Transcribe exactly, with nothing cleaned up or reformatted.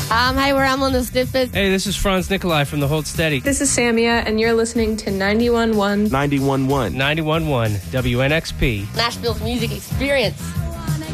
Um, hi, we're Emlyn the Snippets. Hey, this is Franz Nikolai from the Hold Steady. This is Samia, and you're listening to ninety-one point one. ninety-one point one. ninety-one point one W N X P. Nashville's music experience.